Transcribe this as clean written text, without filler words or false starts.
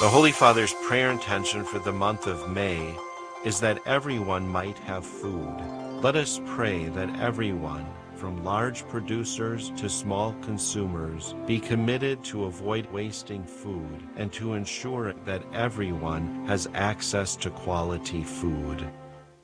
The Holy Father's prayer intention for the month of May is that everyone might have food. Let us pray that everyone, from large producers to small consumers, be committed to avoid wasting food and to ensure that everyone has access to quality food.